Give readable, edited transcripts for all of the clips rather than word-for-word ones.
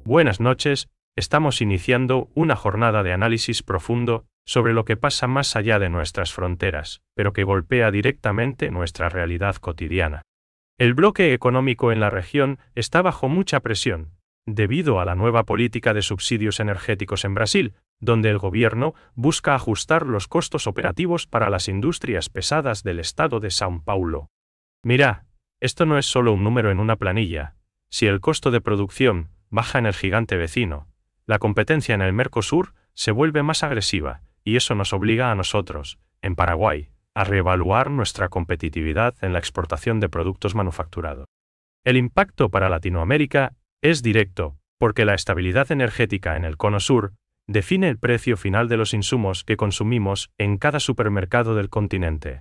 Buenas noches, estamos iniciando una jornada de análisis profundo sobre lo que pasa más allá de nuestras fronteras, pero que golpea directamente nuestra realidad cotidiana. El bloque económico en la región está bajo mucha presión, debido a la nueva política de subsidios energéticos en Brasil, donde el gobierno busca ajustar los costos operativos para las industrias pesadas del estado de São Paulo. Mira, esto no es solo un número en una planilla. Si el costo de producción baja en el gigante vecino, la competencia en el Mercosur se vuelve más agresiva, y eso nos obliga a nosotros, en Paraguay, a reevaluar nuestra competitividad en la exportación de productos manufacturados. El impacto para Latinoamérica es directo, porque la estabilidad energética en el Cono Sur define el precio final de los insumos que consumimos en cada supermercado del continente.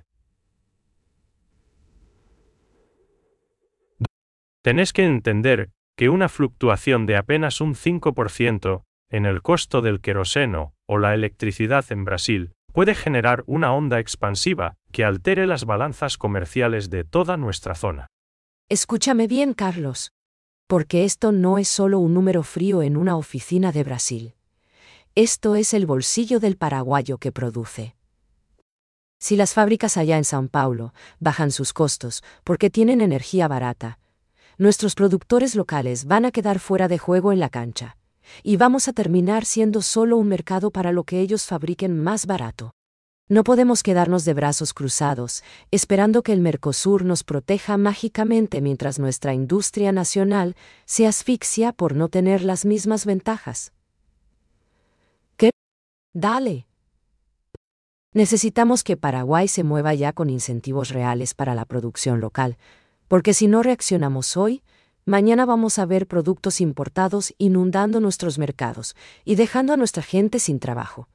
Tenés que entender que una fluctuación de apenas un 5% en el costo del queroseno o la electricidad en Brasil puede generar una onda expansiva que altere las balanzas comerciales de toda nuestra zona. Escúchame bien, Carlos. Porque esto no es solo un número frío en una oficina de Brasil. Esto es el bolsillo del paraguayo que produce. Si las fábricas allá en São Paulo bajan sus costos porque tienen energía barata, nuestros productores locales van a quedar fuera de juego en la cancha, y vamos a terminar siendo solo un mercado para lo que ellos fabriquen más barato. No podemos quedarnos de brazos cruzados, esperando que el Mercosur nos proteja mágicamente mientras nuestra industria nacional se asfixia por no tener las mismas ventajas. ¿Qué? Dale. Necesitamos que Paraguay se mueva ya con incentivos reales para la producción local, porque si no reaccionamos hoy, mañana vamos a ver productos importados inundando nuestros mercados y dejando a nuestra gente sin trabajo.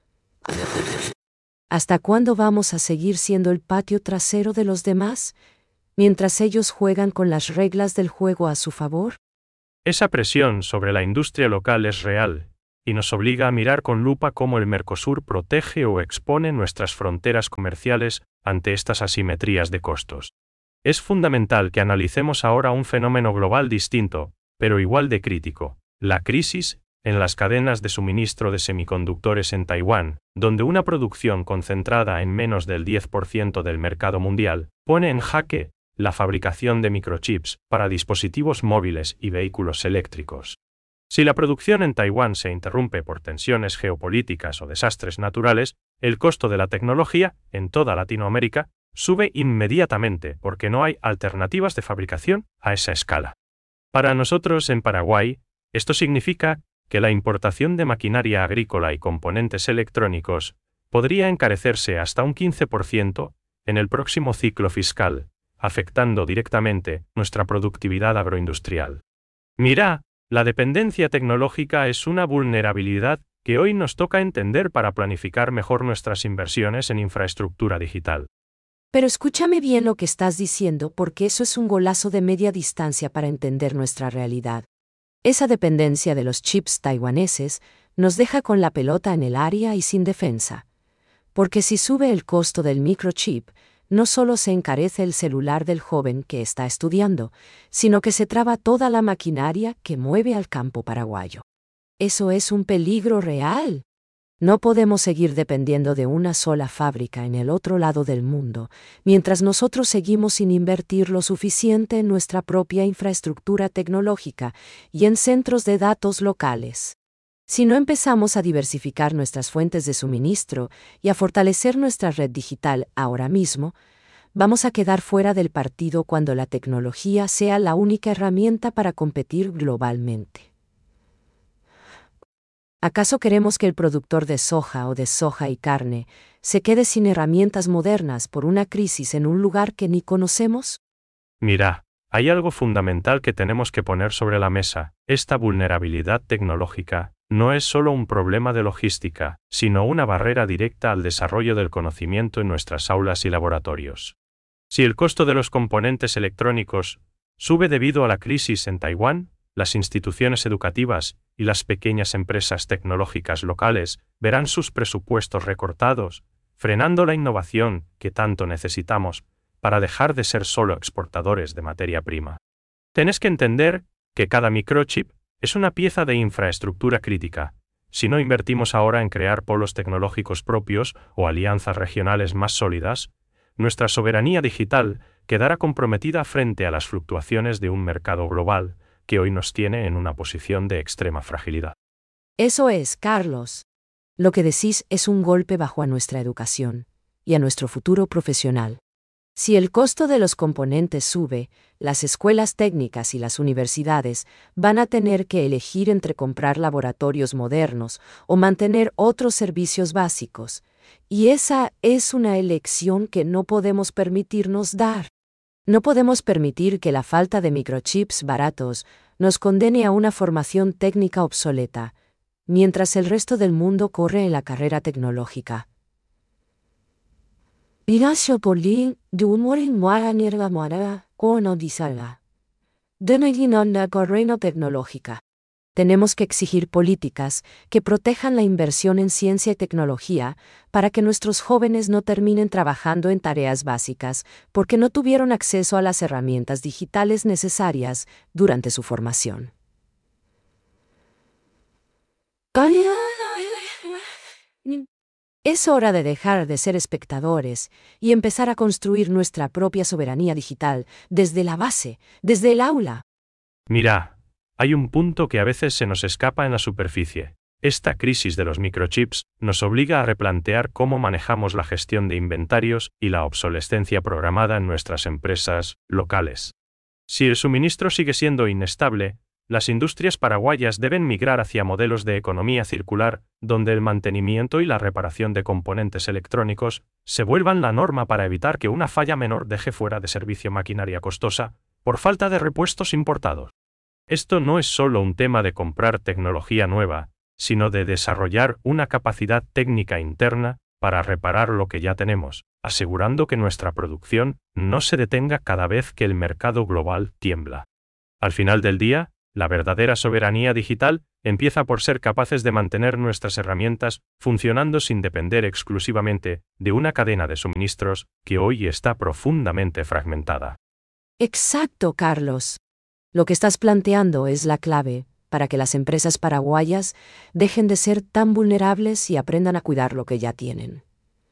¿Hasta cuándo vamos a seguir siendo el patio trasero de los demás, mientras ellos juegan con las reglas del juego a su favor? Esa presión sobre la industria local es real, y nos obliga a mirar con lupa cómo el Mercosur protege o expone nuestras fronteras comerciales ante estas asimetrías de costos. Es fundamental que analicemos ahora un fenómeno global distinto, pero igual de crítico: la crisis en las cadenas de suministro de semiconductores en Taiwán, donde una producción concentrada en menos del 10% del mercado mundial pone en jaque la fabricación de microchips para dispositivos móviles y vehículos eléctricos. Si la producción en Taiwán se interrumpe por tensiones geopolíticas o desastres naturales, el costo de la tecnología en toda Latinoamérica sube inmediatamente porque no hay alternativas de fabricación a esa escala. Para nosotros en Paraguay, esto significa que la importación de maquinaria agrícola y componentes electrónicos podría encarecerse hasta un 15% en el próximo ciclo fiscal, afectando directamente nuestra productividad agroindustrial. Mira, la dependencia tecnológica es una vulnerabilidad que hoy nos toca entender para planificar mejor nuestras inversiones en infraestructura digital. Pero escúchame bien lo que estás diciendo, porque eso es un golazo de media distancia para entender nuestra realidad. Esa dependencia de los chips taiwaneses nos deja con la pelota en el área y sin defensa. Porque si sube el costo del microchip, no solo se encarece el celular del joven que está estudiando, sino que se traba toda la maquinaria que mueve al campo paraguayo. Eso es un peligro real. No podemos seguir dependiendo de una sola fábrica en el otro lado del mundo, mientras nosotros seguimos sin invertir lo suficiente en nuestra propia infraestructura tecnológica y en centros de datos locales. Si no empezamos a diversificar nuestras fuentes de suministro y a fortalecer nuestra red digital ahora mismo, vamos a quedar fuera del partido cuando la tecnología sea la única herramienta para competir globalmente. ¿Acaso queremos que el productor de soja o de soja y carne se quede sin herramientas modernas por una crisis en un lugar que ni conocemos? Mira, hay algo fundamental que tenemos que poner sobre la mesa. Esta vulnerabilidad tecnológica no es solo un problema de logística, sino una barrera directa al desarrollo del conocimiento en nuestras aulas y laboratorios. Si el costo de los componentes electrónicos sube debido a la crisis en Taiwán, las instituciones educativas y las pequeñas empresas tecnológicas locales verán sus presupuestos recortados, frenando la innovación que tanto necesitamos para dejar de ser solo exportadores de materia prima. Tenés que entender que cada microchip Es una pieza de infraestructura crítica. Si no invertimos ahora en crear polos tecnológicos propios o alianzas regionales más sólidas, nuestra soberanía digital quedará comprometida frente a las fluctuaciones de un mercado global que hoy nos tiene en una posición de extrema fragilidad. Eso es, Carlos. Lo que decís es un golpe bajo a nuestra educación y a nuestro futuro profesional. Si el costo de los componentes sube, las escuelas técnicas y las universidades van a tener que elegir entre comprar laboratorios modernos o mantener otros servicios básicos, y esa es una elección que no podemos permitirnos dar. No podemos permitir que la falta de microchips baratos nos condene a una formación técnica obsoleta, mientras el resto del mundo corre en la carrera tecnológica. Tecnológica. Tenemos que exigir políticas que protejan la inversión en ciencia y tecnología para que nuestros jóvenes no terminen trabajando en tareas básicas porque no tuvieron acceso a las herramientas digitales necesarias durante su formación. Es hora de dejar de ser espectadores y empezar a construir nuestra propia soberanía digital desde la base, desde el aula. Mira, hay un punto que a veces se nos escapa en la superficie. Esta crisis de los microchips nos obliga a replantear cómo manejamos la gestión de inventarios y la obsolescencia programada en nuestras empresas locales. Si el suministro sigue siendo inestable, las industrias paraguayas deben migrar hacia modelos de economía circular, donde el mantenimiento y la reparación de componentes electrónicos se vuelvan la norma para evitar que una falla menor deje fuera de servicio maquinaria costosa por falta de repuestos importados. Esto no es solo un tema de comprar tecnología nueva, sino de desarrollar una capacidad técnica interna para reparar lo que ya tenemos, asegurando que nuestra producción no se detenga cada vez que el mercado global tiembla. Al final del día, la verdadera soberanía digital empieza por ser capaces de mantener nuestras herramientas funcionando sin depender exclusivamente de una cadena de suministros que hoy está profundamente fragmentada. Exacto, Carlos. Lo que estás planteando es la clave para que las empresas paraguayas dejen de ser tan vulnerables y aprendan a cuidar lo que ya tienen.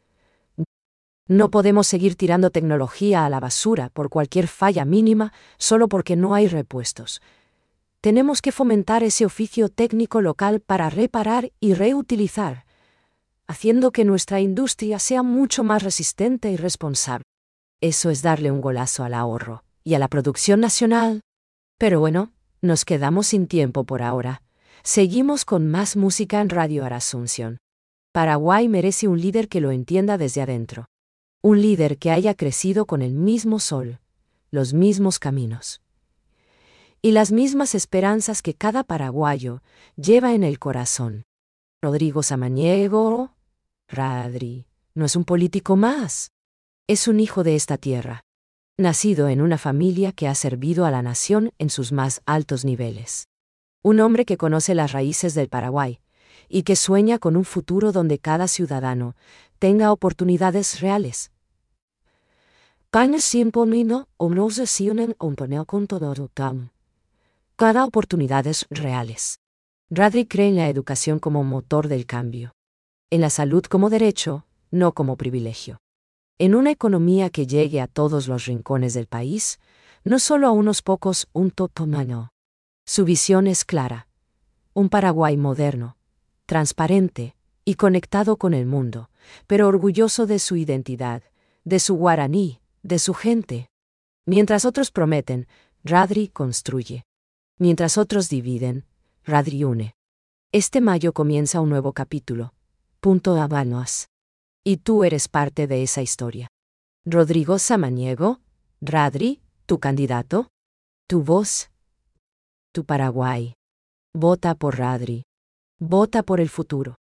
No podemos seguir tirando tecnología a la basura por cualquier falla mínima solo porque no hay repuestos. Tenemos que fomentar ese oficio técnico local para reparar y reutilizar, haciendo que nuestra industria sea mucho más resistente y responsable. Eso es darle un golazo al ahorro y a la producción nacional. Pero bueno, nos quedamos sin tiempo por ahora. Seguimos con más música en Radio Asunción. Paraguay merece un líder que lo entienda desde adentro. Un líder que haya crecido con el mismo sol, los mismos caminos y las mismas esperanzas que cada paraguayo lleva en el corazón. Rodrigo Samaniego, Radri, no es un político más. Es un hijo de esta tierra, nacido en una familia que ha servido a la nación en sus más altos niveles. Un hombre que conoce las raíces del Paraguay y que sueña con un futuro donde cada ciudadano tenga oportunidades reales. Cada oportunidades reales. Radri cree en la educación como motor del cambio. En la salud como derecho, no como privilegio. En una economía que llegue a todos los rincones del país, no solo a unos pocos, un totomano. Su visión es clara. Un Paraguay moderno, transparente y conectado con el mundo, pero orgulloso de su identidad, de su guaraní, de su gente. Mientras otros prometen, Radri construye. Mientras otros dividen, Radri une. Este mayo comienza un nuevo capítulo. Habanos. Y tú eres parte de esa historia. Rodrigo Samaniego, Radri, tu candidato, tu voz, tu Paraguay. Vota por Radri. Vota por el futuro.